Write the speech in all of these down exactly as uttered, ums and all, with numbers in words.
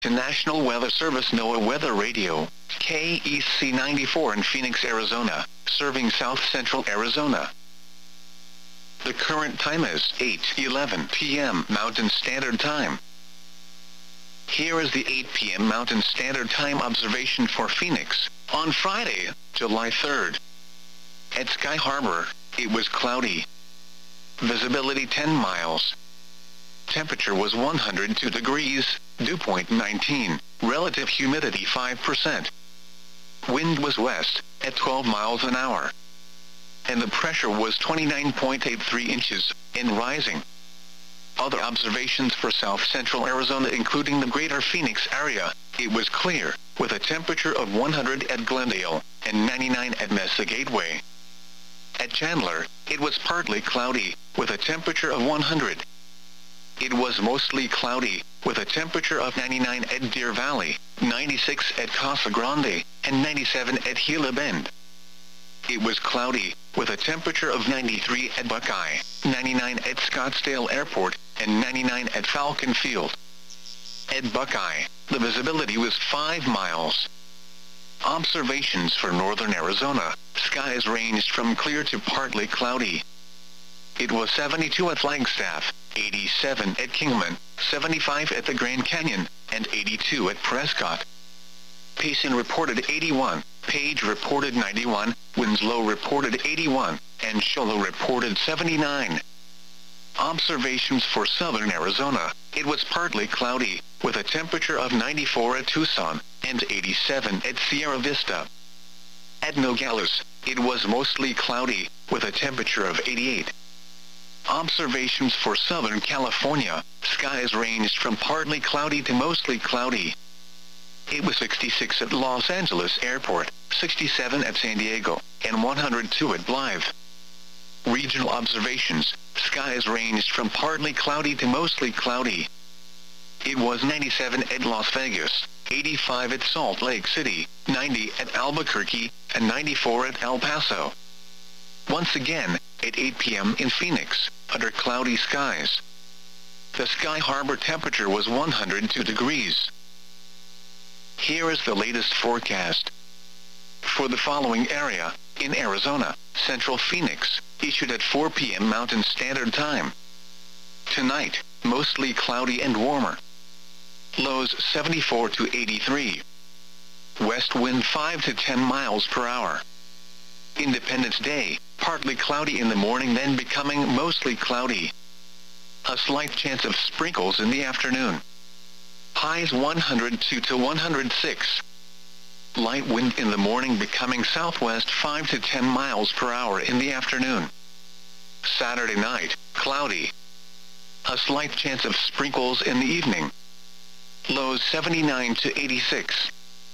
to National Weather Service NOAA Weather Radio, K E C ninety-four in Phoenix, Arizona, serving south central Arizona. The current time is eight eleven p m Mountain Standard Time. Here is the eight p m Mountain Standard Time observation for Phoenix, on Friday, July third. At Sky Harbor, it was cloudy. Visibility ten miles. Temperature was one hundred two degrees, dew point nineteen, relative humidity five percent. Wind was west, at twelve miles an hour. And the pressure was twenty-nine point eight three inches, and rising. Other observations for south central Arizona including the greater Phoenix area, it was clear, with a temperature of one hundred at Glendale, and ninety-nine at Mesa Gateway. At Chandler, it was partly cloudy, with a temperature of one hundred. It was mostly cloudy, with a temperature of ninety-nine at Deer Valley, ninety-six at Casa Grande, and ninety-seven at Gila Bend. It was cloudy, with a temperature of ninety-three at Buckeye, ninety-nine at Scottsdale Airport, and ninety-nine at Falcon Field. At Buckeye, the visibility was five miles. Observations for northern Arizona, skies ranged from clear to partly cloudy. It was seventy-two at Flagstaff, eighty-seven at Kingman, seventy-five at the Grand Canyon, and eighty-two at Prescott. Payson reported eighty-one, Page reported ninety-one, Winslow reported eighty-one, and Show Low reported seventy-nine. Observations for southern Arizona, it was partly cloudy, with a temperature of ninety-four at Tucson, and eighty-seven at Sierra Vista. At Nogales, it was mostly cloudy, with a temperature of eighty-eight. Observations for Southern California, skies ranged from partly cloudy to mostly cloudy. It was sixty-six at Los Angeles Airport, sixty-seven at San Diego, and one hundred two at Blythe. Regional observations, skies ranged from partly cloudy to mostly cloudy. It was ninety-seven at Las Vegas, eighty-five at Salt Lake City, ninety at Albuquerque, and ninety-four at El Paso. Once again, at eight p m in Phoenix, under cloudy skies. The Sky Harbor temperature was one hundred two degrees. Here is the latest forecast. For the following area, in Arizona, Central Phoenix, issued at four p m Mountain Standard Time. Tonight, mostly cloudy and warmer. Lows seventy-four to eighty-three. West wind five to ten miles per hour. Independence Day, partly cloudy in the morning then becoming mostly cloudy. A slight chance of sprinkles in the afternoon. Highs one hundred two to one hundred six. Light wind in the morning becoming southwest five to ten miles per hour in the afternoon. Saturday night, cloudy. A slight chance of sprinkles in the evening. Lows seventy-nine to eighty-six.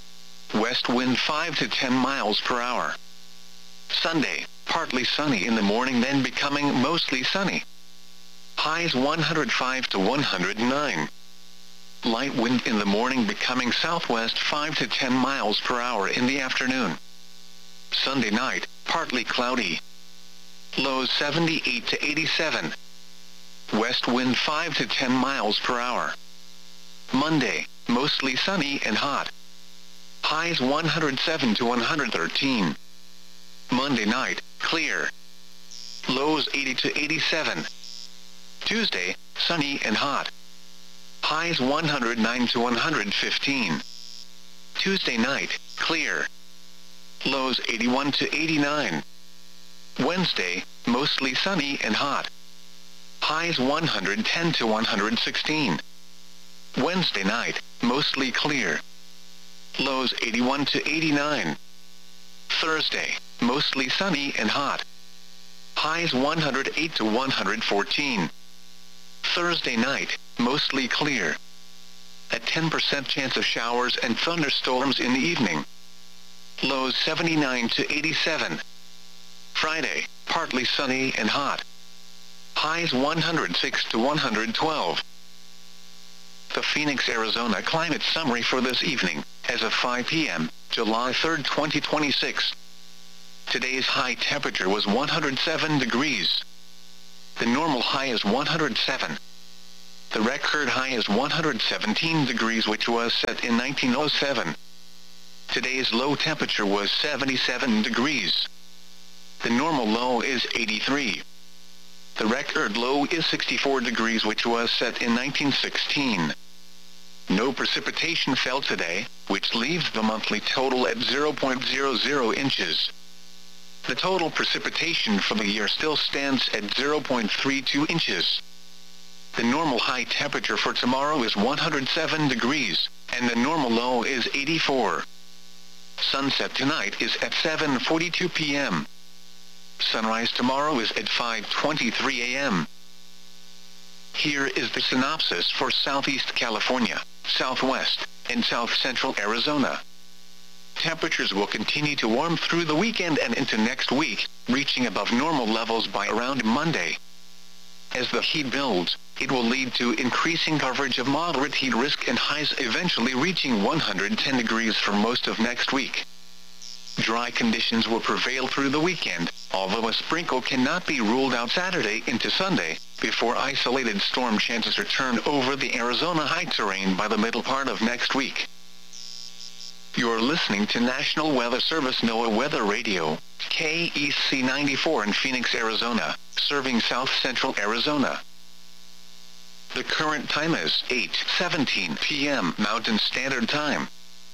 West wind five to ten miles per hour. Sunday, partly sunny in the morning then becoming mostly sunny. Highs one hundred five to one hundred nine. Light wind in the morning becoming southwest five to ten miles per hour in the afternoon. Sunday night, partly cloudy. Lows seventy-eight to eighty-seven. West wind five to ten miles per hour. Monday, mostly sunny and hot. Highs one hundred seven to one hundred thirteen. Monday night, clear. Lows eighty to eighty-seven. Tuesday, sunny and hot. Highs one hundred nine to one hundred fifteen. Tuesday night, clear. Lows eighty-one to eighty-nine. Wednesday, mostly sunny and hot. Highs one hundred ten to one hundred sixteen. Wednesday night, mostly clear. Lows eighty-one to eighty-nine. Thursday, mostly sunny and hot. Highs one hundred eight to one hundred fourteen. Thursday night, mostly clear. A ten percent chance of showers and thunderstorms in the evening. Lows seventy-nine to eighty-seven. Friday, partly sunny and hot. Highs one hundred six to one hundred twelve. The Phoenix, Arizona climate summary for this evening, as of five p m, July third, twenty twenty-six. Today's high temperature was one hundred seven degrees. The normal high is one hundred seven. The record high is one hundred seventeen degrees, which was set in nineteen oh seven. Today's low temperature was seventy-seven degrees. The normal low is eighty-three. The record low is sixty-four degrees, which was set in nineteen sixteen. No precipitation fell today, which leaves the monthly total at zero point zero zero inches. The total precipitation for the year still stands at zero point three two inches. The normal high temperature for tomorrow is one hundred seven degrees, and the normal low is eighty-four. Sunset tonight is at seven forty-two p m Sunrise tomorrow is at five twenty-three a m Here is the synopsis for Southeast California, Southwest, and South Central Arizona. Temperatures will continue to warm through the weekend and into next week, reaching above normal levels by around Monday. As the heat builds, it will lead to increasing coverage of moderate heat risk and highs eventually reaching one hundred ten degrees for most of next week. Dry conditions will prevail through the weekend, although a sprinkle cannot be ruled out Saturday into Sunday, before isolated storm chances return over the Arizona high terrain by the middle part of next week. You're listening to National Weather Service NOAA Weather Radio, K E C ninety-four in Phoenix, Arizona, serving South Central Arizona. The current time is eight seventeen p m Mountain Standard Time.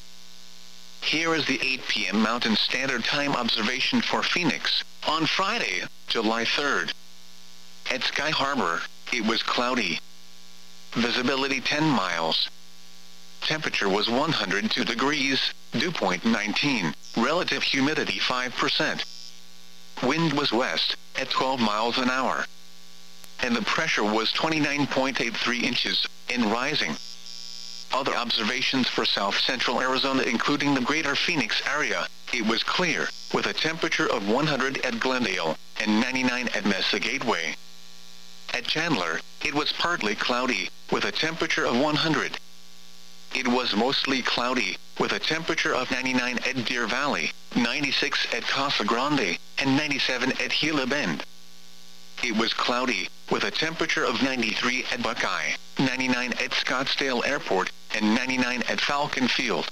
Here is the eight p m Mountain Standard Time observation for Phoenix, on Friday, July third. At Sky Harbor, it was cloudy. Visibility ten miles. Temperature was one hundred two degrees, dew point nineteen, relative humidity five percent. Wind was west, at twelve miles an hour. And the pressure was twenty-nine point eight three inches, and rising. Other observations for South Central Arizona, including the greater Phoenix area, it was clear, with a temperature of one hundred at Glendale, and ninety-nine at Mesa Gateway. At Chandler, it was partly cloudy, with a temperature of one hundred. It was mostly cloudy, with a temperature of ninety-nine at Deer Valley, ninety-six at Casa Grande, and ninety-seven at Gila Bend. It was cloudy, with a temperature of ninety-three at Buckeye, ninety-nine at Scottsdale Airport, and ninety-nine at Falcon Field.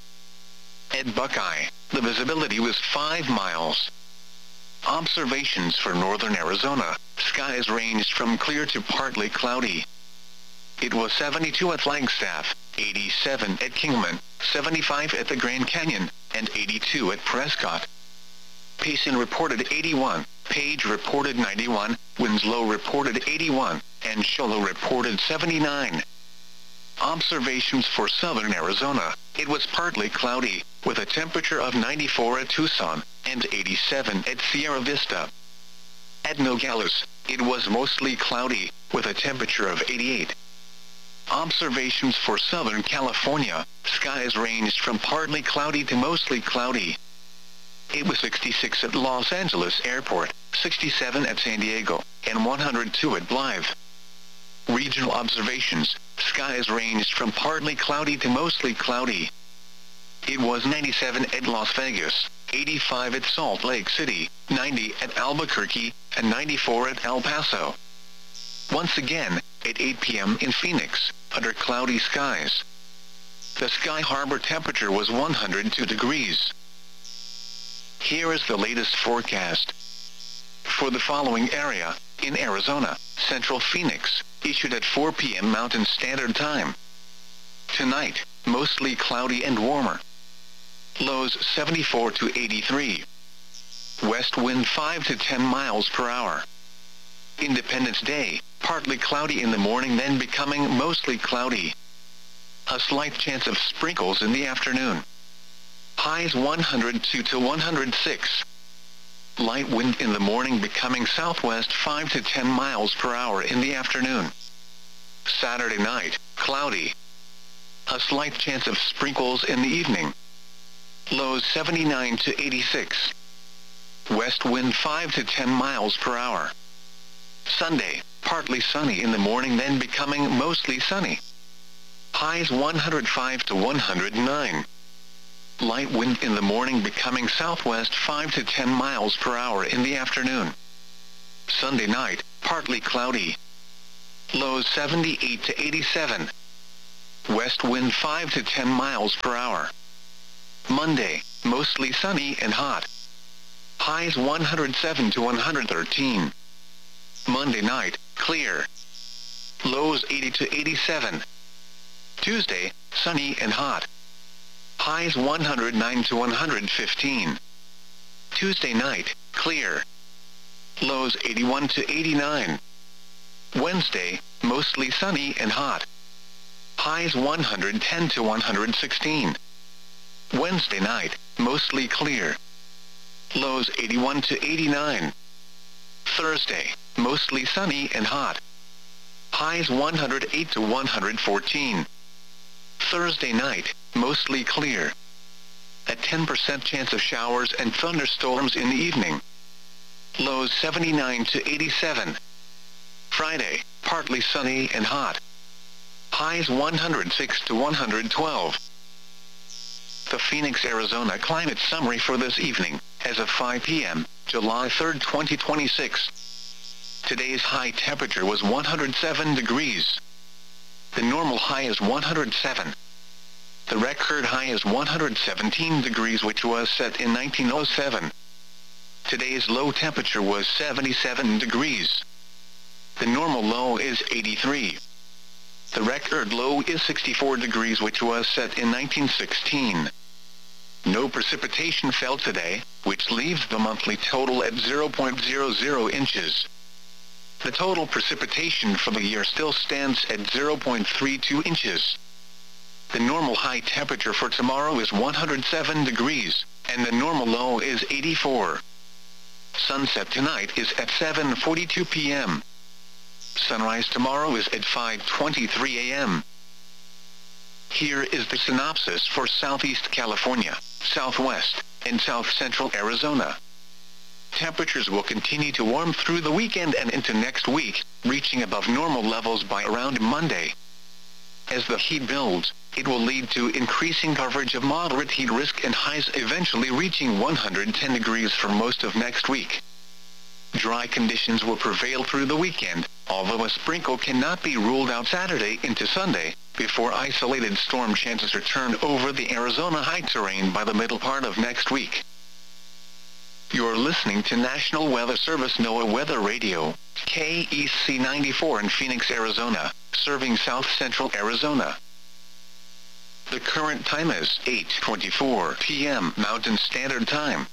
At Buckeye, the visibility was five miles. Observations for northern Arizona, skies ranged from clear to partly cloudy. It was seventy-two at Flagstaff, eighty-seven at Kingman, seventy-five at the Grand Canyon, and eighty-two at Prescott. Payson reported eighty-one, Page reported ninety-one, Winslow reported eighty-one, and Shoalo reported seventy-nine. Observations for southern Arizona, it was partly cloudy, with a temperature of ninety-four at Tucson, and eighty-seven at Sierra Vista. At Nogales, it was mostly cloudy, with a temperature of eighty-eight. Observations for Southern California, skies ranged from partly cloudy to mostly cloudy. It was sixty-six at Los Angeles Airport, sixty-seven at San Diego, and one hundred two at Blythe. Regional observations, skies ranged from partly cloudy to mostly cloudy. It was ninety-seven at Las Vegas, eighty-five at Salt Lake City, ninety at Albuquerque, and ninety-four at El Paso. Once again, at eight p m in Phoenix, under cloudy skies. The Sky Harbor temperature was one hundred two degrees. Here is the latest forecast. For the following area, in Arizona, Central Phoenix, issued at four p m Mountain Standard Time. Tonight, mostly cloudy and warmer. Lows seventy-four to eighty-three. West wind five to ten miles per hour. Independence Day, partly cloudy in the morning, then becoming mostly cloudy. A slight chance of sprinkles in the afternoon. Highs one hundred two to one hundred six. Light wind in the morning, becoming southwest five to ten miles per hour in the afternoon. Saturday night, cloudy. A slight chance of sprinkles in the evening. Lows seventy-nine to eighty-six. West wind five to ten miles per hour. Sunday, partly sunny in the morning, then becoming mostly sunny. Highs one hundred five to one hundred nine. Light wind in the morning, becoming southwest five to ten miles per hour in the afternoon. Sunday night, partly cloudy. Lows seventy-eight to eighty-seven. West wind five to ten miles per hour. Monday, mostly sunny and hot. Highs one hundred seven to one hundred thirteen. Monday night, clear. Lows eighty to eighty-seven. Tuesday, sunny and hot. Highs one hundred nine to one hundred fifteen. Tuesday night, clear. Lows eighty-one to eighty-nine. Wednesday, mostly sunny and hot. Highs one hundred ten to one hundred sixteen. Wednesday night, mostly clear. Lows eighty-one to eighty-nine. Thursday, mostly sunny and hot. Highs one hundred eight to one hundred fourteen. Thursday night, mostly clear. A ten percent chance of showers and thunderstorms in the evening. Lows seventy-nine to eighty-seven. Friday, partly sunny and hot. Highs one hundred six to one hundred twelve. The Phoenix, Arizona climate summary for this evening, as of five p m, July third, twenty twenty-six. Today's high temperature was one hundred seven degrees. The normal high is one hundred seven. The record high is one hundred seventeen degrees, which was set in nineteen oh seven. Today's low temperature was seventy-seven degrees. The normal low is eighty-three. The record low is sixty-four degrees, which was set in nineteen sixteen. No precipitation fell today, which leaves the monthly total at zero point zero zero inches. The total precipitation for the year still stands at zero point three two inches. The normal high temperature for tomorrow is one hundred seven degrees, and the normal low is eighty-four. Sunset tonight is at seven forty-two p m Sunrise tomorrow is at five twenty-three a m Here is the synopsis for Southeast California, Southwest, and South Central Arizona. Temperatures will continue to warm through the weekend and into next week, reaching above normal levels by around Monday. As the heat builds, it will lead to increasing coverage of moderate heat risk and highs eventually reaching one hundred ten degrees for most of next week. Dry conditions will prevail through the weekend, although a sprinkle cannot be ruled out Saturday into Sunday, before isolated storm chances return over the Arizona high terrain by the middle part of next week. You're listening to National Weather Service NOAA Weather Radio, K E C ninety-four in Phoenix, Arizona, serving South Central Arizona. The current time is eight twenty-four p m Mountain Standard Time.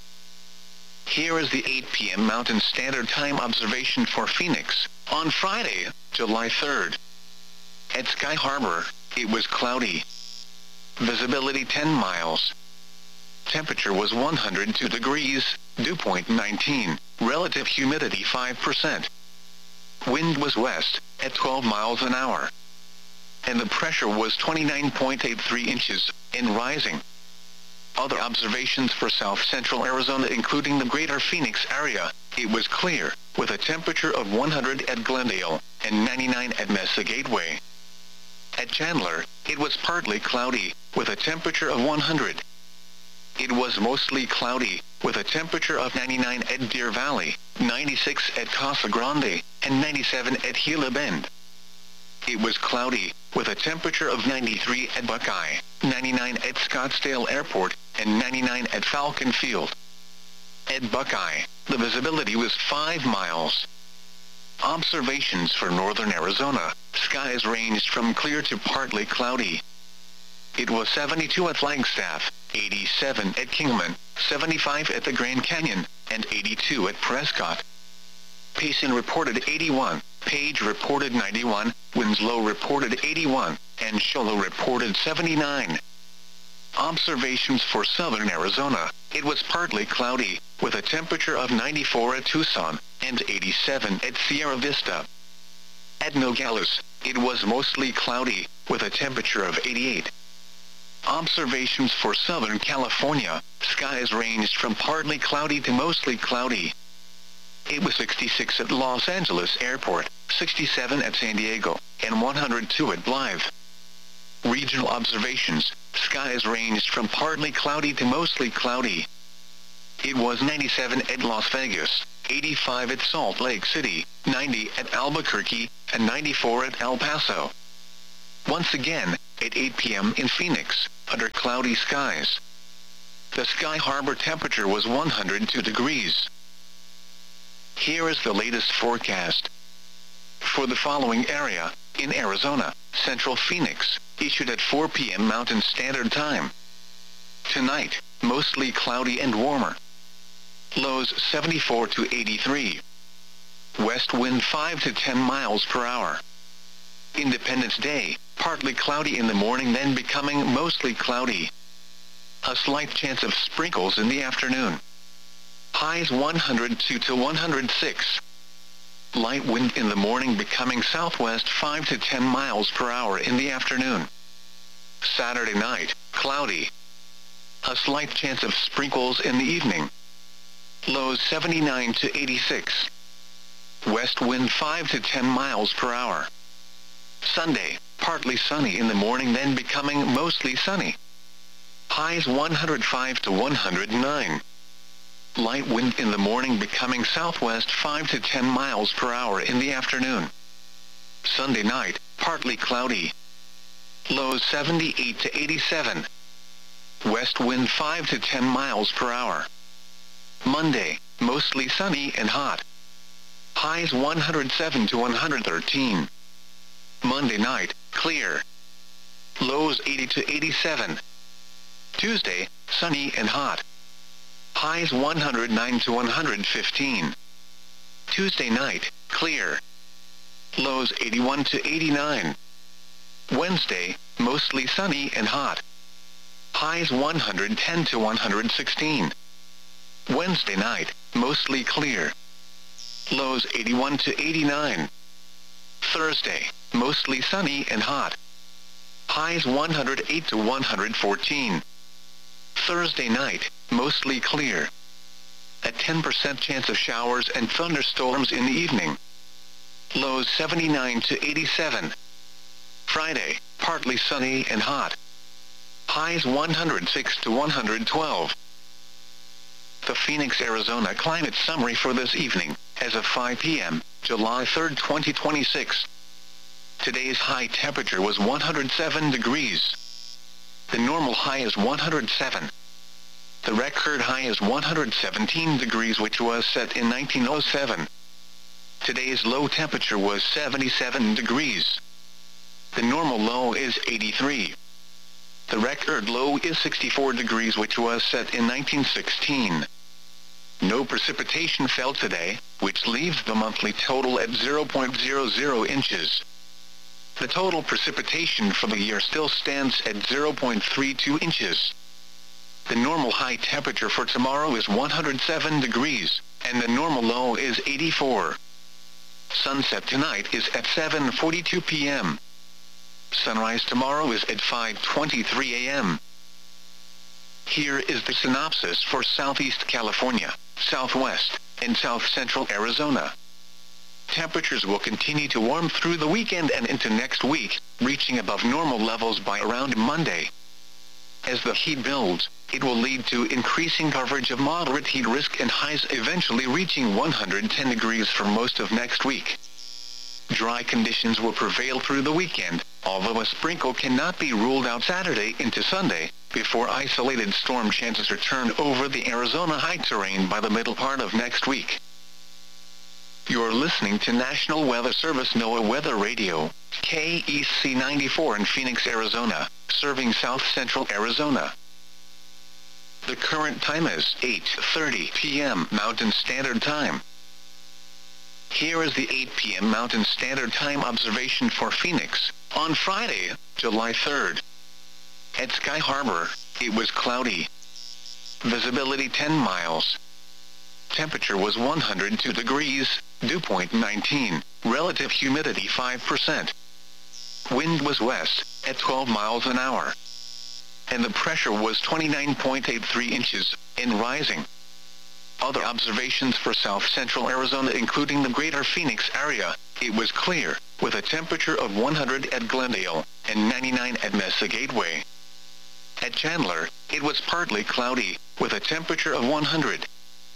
Here is the eight p m Mountain Standard Time observation for Phoenix, on Friday, July third. At Sky Harbor, it was cloudy. Visibility ten miles. Temperature was one hundred two degrees, dew point nineteen, relative humidity five percent. Wind was west, at twelve miles an hour. And the pressure was twenty-nine point eight three inches, and rising. Other observations for South Central Arizona, including the greater Phoenix area, it was clear, with a temperature of one hundred at Glendale, and ninety-nine at Mesa Gateway. At Chandler, it was partly cloudy, with a temperature of one hundred. It was mostly cloudy, with a temperature of ninety-nine at Deer Valley, ninety-six at Casa Grande, and ninety-seven at Gila Bend. It was cloudy, with a temperature of ninety-three at Buckeye, ninety-nine at Scottsdale Airport, and ninety-nine at Falcon Field. At Buckeye, the visibility was five miles. Observations for northern Arizona, skies ranged from clear to partly cloudy. It was seventy-two at Flagstaff, eighty-seven at Kingman, seventy-five at the Grand Canyon, and eighty-two at Prescott. Payson reported eighty-one, Page reported ninety-one, Winslow reported eighty-one, and Show Low reported seventy-nine. Observations for southern Arizona, it was partly cloudy, with a temperature of ninety-four at Tucson, and eighty-seven at Sierra Vista. At Nogales, it was mostly cloudy, with a temperature of eighty-eight. Observations for Southern California, skies ranged from partly cloudy to mostly cloudy. It was sixty-six at Los Angeles Airport, sixty-seven at San Diego, and one hundred two at Blythe. Regional observations, skies ranged from partly cloudy to mostly cloudy. It was ninety-seven at Las Vegas, eighty-five at Salt Lake City, ninety at Albuquerque, and ninety-four at El Paso. Once again, at eight p m in Phoenix, under cloudy skies. The Sky Harbor temperature was one hundred two degrees. Here is the latest forecast. For the following area, in Arizona, Central Phoenix, issued at four p m Mountain Standard Time. Tonight, mostly cloudy and warmer. Lows seventy-four to eighty-three. West wind five to ten miles per hour. Independence Day, partly cloudy in the morning then becoming mostly cloudy. A slight chance of sprinkles in the afternoon. Highs one hundred two to one hundred six. Light wind in the morning becoming southwest five to ten miles per hour in the afternoon. Saturday night, cloudy. A slight chance of sprinkles in the evening. Lows seventy-nine to eighty-six. West wind five to ten miles per hour. Sunday, partly sunny in the morning then becoming mostly sunny. Highs one hundred five to one hundred nine. Light wind in the morning becoming southwest five to ten miles per hour in the afternoon. Sunday night, partly cloudy. Lows seventy-eight to eighty-seven. West wind five to ten miles per hour. Monday, mostly sunny and hot. Highs one hundred seven to one hundred thirteen. Monday night, clear. Lows eighty to eighty-seven. Tuesday, sunny and hot. Highs one hundred nine to one hundred fifteen. Tuesday night, clear. Lows eighty-one to eighty-nine. Wednesday, mostly sunny and hot. Highs one hundred ten to one hundred sixteen. Wednesday night, mostly clear. Lows eighty-one to eighty-nine. Thursday, mostly sunny and hot. Highs one hundred eight to one hundred fourteen. Thursday night, mostly clear. A ten percent chance of showers and thunderstorms in the evening. Lows seventy-nine to eighty-seven. Friday, partly sunny and hot. Highs one hundred six to one hundred twelve. The Phoenix, Arizona climate summary for this evening, as of five p m, July third, twenty twenty-six. Today's high temperature was one hundred seven degrees. The normal high is one hundred seven. The record high is one hundred seventeen degrees, which was set in nineteen oh seven. Today's low temperature was seventy-seven degrees. The normal low is eighty-three. The record low is sixty-four degrees, which was set in nineteen sixteen. No precipitation fell today, which leaves the monthly total at zero point zero zero inches. The total precipitation for the year still stands at zero point three two inches. The normal high temperature for tomorrow is one hundred seven degrees, and the normal low is eighty-four. Sunset tonight is at seven forty-two p m Sunrise tomorrow is at five twenty-three a m Here is the synopsis for Southeast California, Southwest, and South Central Arizona. Temperatures will continue to warm through the weekend and into next week, reaching above normal levels by around Monday. As the heat builds, it will lead to increasing coverage of moderate heat risk and highs eventually reaching one hundred ten degrees for most of next week. Dry conditions will prevail through the weekend, although a sprinkle cannot be ruled out Saturday into Sunday, before isolated storm chances return over the Arizona high terrain by the middle part of next week. You're listening to National Weather Service NOAA Weather Radio, K E C ninety-four in Phoenix, Arizona, serving South Central Arizona. The current time is eight thirty p m Mountain Standard Time. Here is the eight p m Mountain Standard Time observation for Phoenix, on Friday, July third. At Sky Harbor, it was cloudy. Visibility ten miles. Temperature was one hundred two degrees, dew point nineteen, relative humidity five percent. Wind was west, at twelve miles an hour. And the pressure was twenty-nine point eight three inches, and rising. Other observations for South Central Arizona, including the greater Phoenix area, it was clear, with a temperature of one hundred at Glendale, and ninety-nine at Mesa Gateway. At Chandler, it was partly cloudy, with a temperature of one hundred.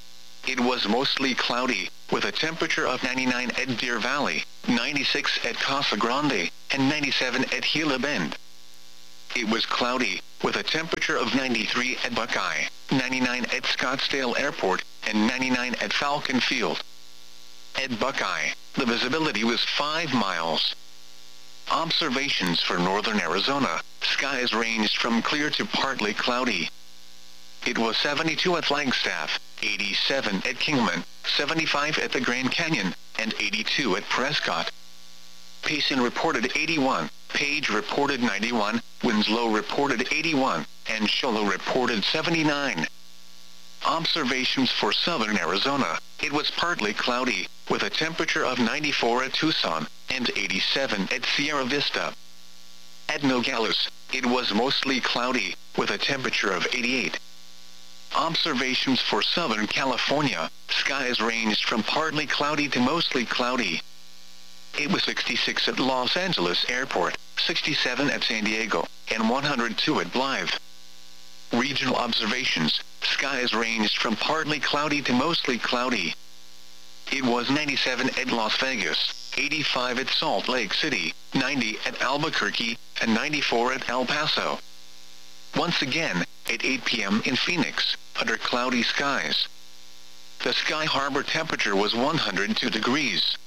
it was mostly cloudy, with a temperature of ninety-nine at Deer Valley, ninety-six at Casa Grande, and ninety-seven at Gila Bend. It was cloudy, with a temperature of ninety-three at Buckeye, ninety-nine at Scottsdale Airport, and ninety-nine at Falcon Field. At Buckeye, the visibility was five miles. Observations for northern Arizona, skies ranged from clear to partly cloudy. It was seventy-two at Flagstaff, eighty-seven at Kingman, seventy-five at the Grand Canyon, and eighty-two at Prescott. Payson reported eighty-one, Page reported ninety-one, Winslow reported eighty-one, and Show Low reported seventy-nine. Observations for southern Arizona, it was partly cloudy, with a temperature of ninety-four at Tucson, and eighty-seven at Sierra Vista. At Nogales, it was mostly cloudy, with a temperature of eighty-eight. Observations for Southern California, skies ranged from partly cloudy to mostly cloudy. It was sixty-six at Los Angeles Airport, sixty-seven at San Diego, and one hundred two at Blythe. Regional observations, skies ranged from partly cloudy to mostly cloudy. It was ninety-seven at Las Vegas, eighty-five at Salt Lake City, ninety at Albuquerque, and ninety-four at El Paso. Once again, at eight p m in Phoenix, under cloudy skies. The Sky Harbor temperature was one hundred two degrees.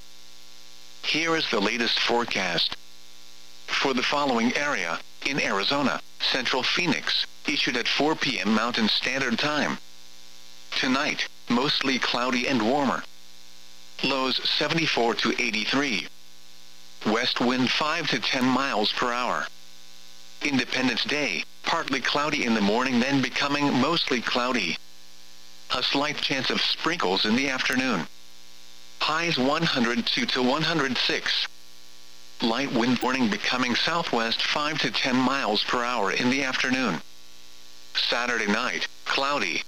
Here is the latest forecast. For the following area, in Arizona, Central Phoenix, issued at four p m Mountain Standard Time. Tonight, mostly cloudy and warmer. Lows seventy-four to eighty-three. West wind five to ten miles per hour. Independence Day, partly cloudy in the morning then becoming mostly cloudy. A slight chance of sprinkles in the afternoon. Highs one hundred two to one hundred six. Light wind warning becoming southwest five to ten miles per hour in the afternoon. Saturday night, cloudy.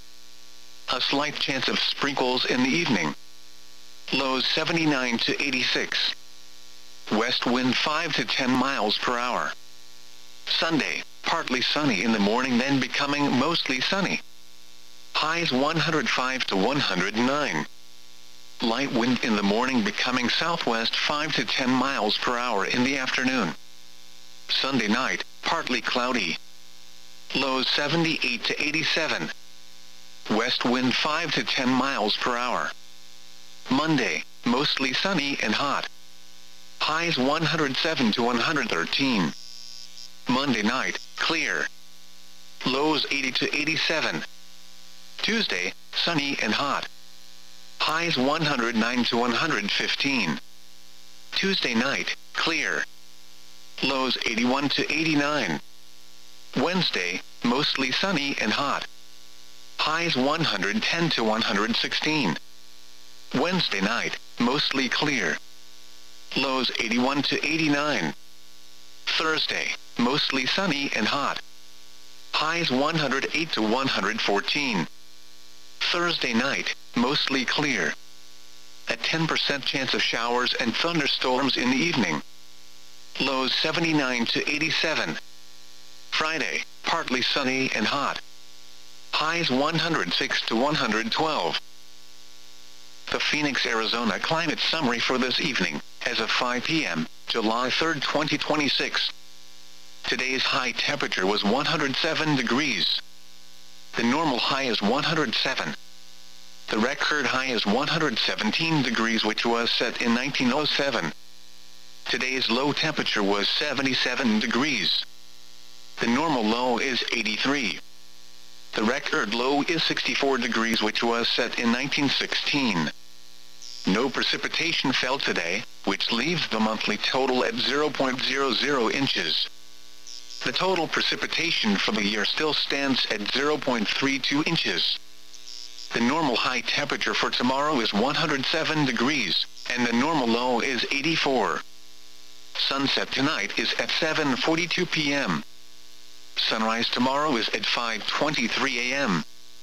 A slight chance of sprinkles in the evening. Lows seventy-nine to eighty-six. West wind five to ten miles per hour. Sunday, partly sunny in the morning then becoming mostly sunny. Highs one hundred five to one hundred nine. Light wind in the morning becoming southwest five to ten miles per hour in the afternoon. Sunday night, partly cloudy. Lows seventy-eight to eighty-seven. West wind five to ten miles per hour. Monday, mostly sunny and hot. Highs one hundred seven to one hundred thirteen. Monday night, clear. Lows eighty to eighty-seven. Tuesday, sunny and hot. Highs one hundred nine to one hundred fifteen. Tuesday night, clear. Lows eighty-one to eighty-nine. Wednesday, mostly sunny and hot. Highs one hundred ten to one hundred sixteen. Wednesday night, mostly clear. Lows eighty-one to eighty-nine. Thursday, mostly sunny and hot. Highs one hundred eight to one hundred fourteen. Thursday night, mostly clear. A ten percent chance of showers and thunderstorms in the evening. Lows seventy-nine to eighty-seven. Friday, partly sunny and hot. Highs one hundred six to one hundred twelve. The Phoenix, Arizona climate summary for this evening, as of five p m, July third, twenty twenty-six. Today's high temperature was one hundred seven degrees. The normal high is one hundred seven. The record high is one hundred seventeen degrees, which was set in nineteen oh seven. Today's low temperature was seventy-seven degrees. The normal low is eighty-three. The record low is sixty-four degrees, which was set in nineteen sixteen. No precipitation fell today, which leaves the monthly total at zero point zero zero inches. The total precipitation for the year still stands at zero point three two inches. The normal high temperature for tomorrow is one hundred seven degrees, and the normal low is eighty-four. Sunset tonight is at seven forty-two p m Sunrise tomorrow is at five twenty-three a m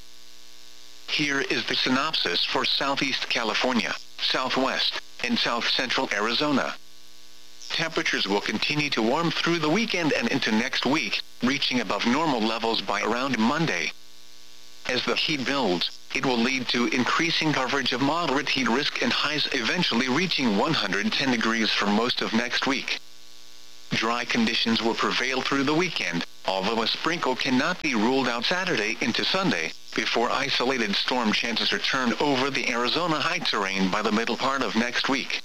Here is the synopsis for Southeast California, Southwest, and South Central Arizona. Temperatures will continue to warm through the weekend and into next week, reaching above normal levels by around Monday. As the heat builds, it will lead to increasing coverage of moderate heat risk and highs eventually reaching one hundred ten degrees for most of next week. Dry conditions will prevail through the weekend, although a sprinkle cannot be ruled out Saturday into Sunday, before isolated storm chances return over the Arizona high terrain by the middle part of next week.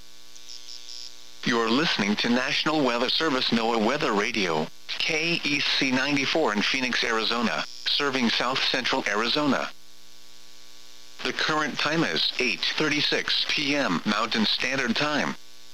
You're listening to National Weather Service NOAA Weather Radio, K E C ninety-four in Phoenix, Arizona, serving south central Arizona. The current time is eight thirty-six p m Mountain Standard Time.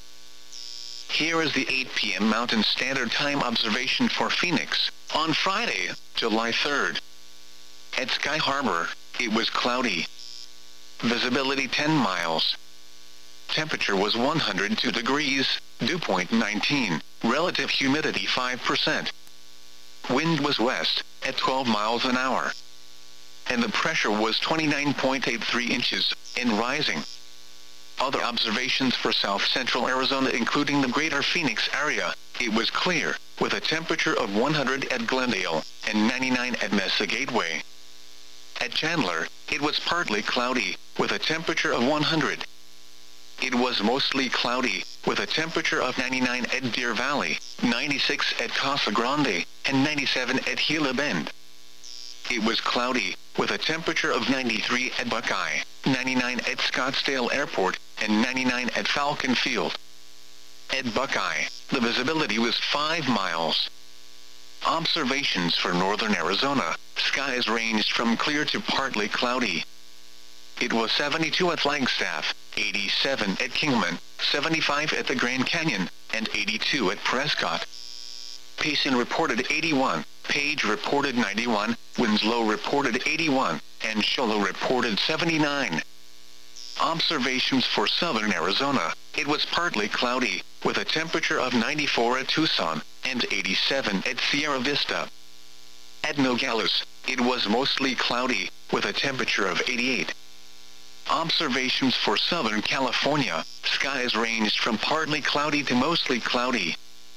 Here is the eight p m Mountain Standard Time observation for Phoenix, on Friday, July third. At Sky Harbor, it was cloudy. Visibility ten miles. Temperature was one hundred two degrees, dew point nineteen, relative humidity five percent. Wind was west, at twelve miles an hour. And the pressure was twenty-nine point eight three inches, and rising. Other observations for south central Arizona including the greater Phoenix area, it was clear, with a temperature of one hundred at Glendale, and ninety-nine at Mesa Gateway. At Chandler, it was partly cloudy, with a temperature of one hundred. It was mostly cloudy, with a temperature of ninety-nine at Deer Valley, ninety-six at Casa Grande, and ninety-seven at Gila Bend. It was cloudy, with a temperature of ninety-three at Buckeye, ninety-nine at Scottsdale Airport, and ninety-nine at Falcon Field. At Buckeye, the visibility was five miles. Observations for northern Arizona, skies ranged from clear to partly cloudy. It was seventy-two at Flagstaff, eighty-seven at Kingman, seventy-five at the Grand Canyon, and eighty-two at Prescott. Payson reported eighty-one, Page reported ninety-one, Winslow reported eighty-one, and Show Low reported seventy-nine. Observations for southern Arizona, it was partly cloudy, with a temperature of ninety-four at Tucson, and eighty-seven at Sierra Vista. At Nogales, it was mostly cloudy, with a temperature of eighty-eight. Observations for Southern California, skies ranged from partly cloudy to mostly cloudy.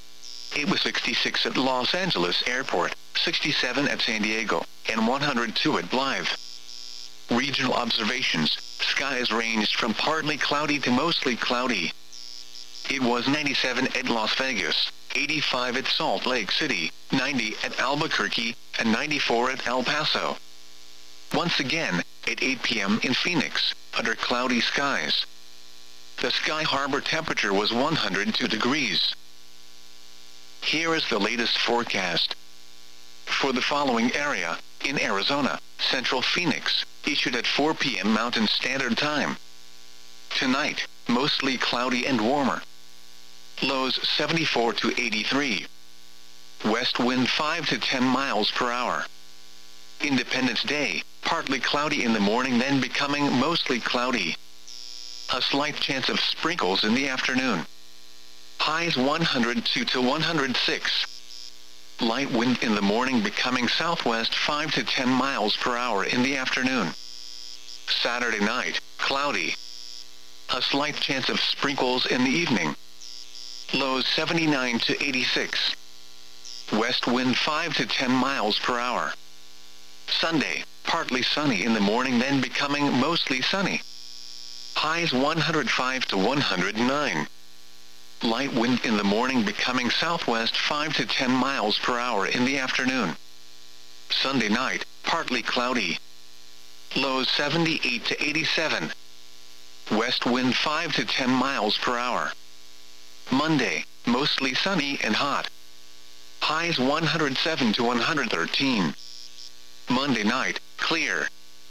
It was sixty-six at Los Angeles Airport, sixty-seven at San Diego, and one hundred two at Blythe. Regional observations, skies ranged from partly cloudy to mostly cloudy. It was ninety-seven at Las Vegas, eighty-five at Salt Lake City, ninety at Albuquerque, and ninety-four at El Paso. Once again, at eight p m in Phoenix, under cloudy skies. The Sky Harbor temperature was one hundred two degrees. Here is the latest forecast. For the following area, in Arizona, Central Phoenix, issued at four p m Mountain Standard Time. Tonight, mostly cloudy and warmer. Lows seventy-four to eighty-three. West wind five to ten miles per hour. Independence Day, partly cloudy in the morning then becoming mostly cloudy. A slight chance of sprinkles in the afternoon. Highs one hundred two to one hundred six. Light wind in the morning becoming southwest five to ten miles per hour in the afternoon. Saturday night, cloudy. A slight chance of sprinkles in the evening. Lows seventy-nine to eighty-six. West wind five to ten miles per hour. Sunday, partly sunny in the morning then becoming mostly sunny. Highs one hundred five to one hundred nine. Light wind in the morning becoming southwest five to ten miles per hour in the afternoon. Sunday night, partly cloudy. Lows seventy-eight to eighty-seven. West wind five to ten miles per hour. Monday, mostly sunny and hot. Highs one hundred seven to one hundred thirteen. Monday night, clear.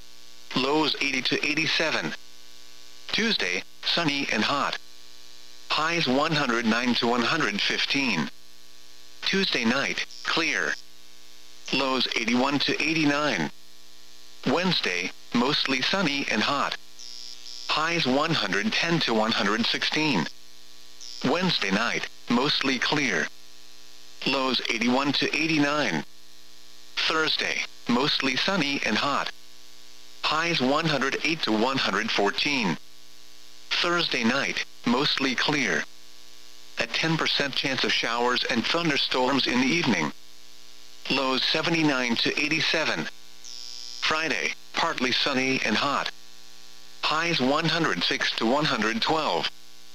Lows eighty to eighty-seven. Tuesday, sunny and hot. Highs one hundred nine to one hundred fifteen. Tuesday night, clear. Lows eighty-one to eighty-nine. Wednesday, mostly sunny and hot. Highs one hundred ten to one hundred sixteen. Wednesday night, mostly clear. Lows eighty-one to eighty-nine. Thursday, mostly sunny and hot. Highs one hundred eight to one hundred fourteen. Thursday night, mostly clear. A ten percent chance of showers and thunderstorms in the evening. Lows seventy-nine to eighty-seven. Friday, partly sunny and hot. Highs one hundred six to one hundred twelve.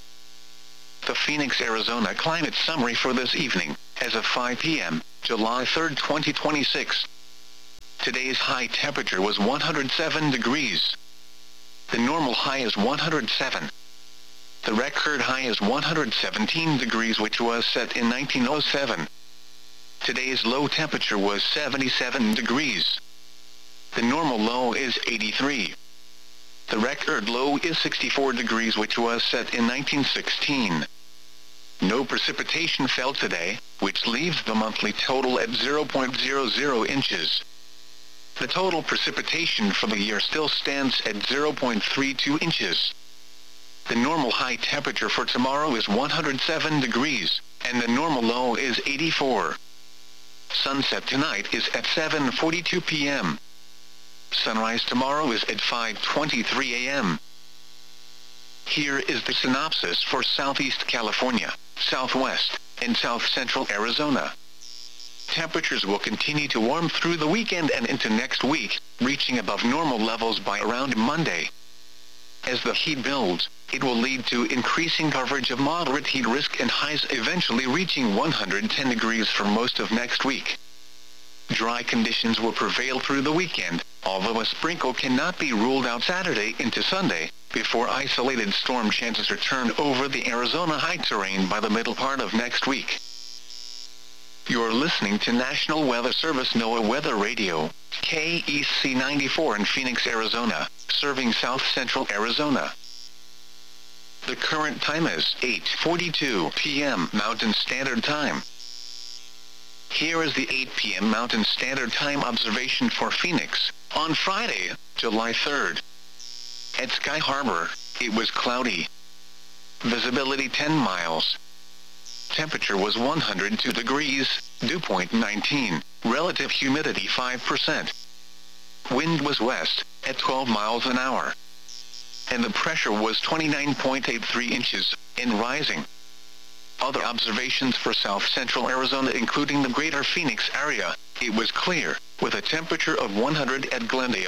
The Phoenix, Arizona climate summary for this evening, as of five p m, July third, twenty twenty-six. Today's high temperature was one hundred seven degrees. The normal high is one hundred seven. The record high is one hundred seventeen degrees, which was set in nineteen oh seven. Today's low temperature was seventy-seven degrees. The normal low is eighty-three. The record low is sixty-four degrees, which was set in nineteen sixteen. No precipitation fell today, which leaves the monthly total at zero point zero zero inches. The total precipitation for the year still stands at zero point three two inches. The normal high temperature for tomorrow is one hundred seven degrees, and the normal low is eighty-four. Sunset tonight is at seven forty-two p m Sunrise tomorrow is at five twenty-three a m Here is the synopsis for Southeast California, Southwest, and South Central Arizona. Temperatures will continue to warm through the weekend and into next week, reaching above normal levels by around Monday. As the heat builds, it will lead to increasing coverage of moderate heat risk and highs eventually reaching one hundred ten degrees for most of next week. Dry conditions will prevail through the weekend, although a sprinkle cannot be ruled out Saturday into Sunday, before isolated storm chances return over the Arizona high terrain by the middle part of next week. You're listening to National Weather Service NOAA Weather Radio, K E C ninety-four in Phoenix, Arizona, serving South Central Arizona. The current time is eight forty-two p m Mountain Standard Time. Here is the eight p m Mountain Standard Time observation for Phoenix, on Friday, July third. At Sky Harbor, it was cloudy. Visibility ten miles. Temperature was one hundred two degrees, dew point nineteen, relative humidity five percent. Wind was west, at twelve miles an hour. And the pressure was twenty-nine point eight three inches, and rising. Other observations for South Central Arizona, including the greater Phoenix area, it was clear, with a temperature of one hundred at Glendale.